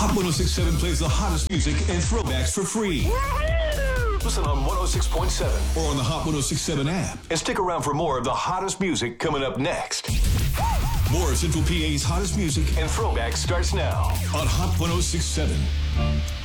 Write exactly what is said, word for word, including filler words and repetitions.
Hot one oh six point seven plays the hottest music and throwbacks for free. Listen on one oh six point seven or on the Hot one oh six point seven app. And stick around for more of the hottest music coming up next. More of Central P A's hottest music and throwbacks starts now on Hot one oh six point seven.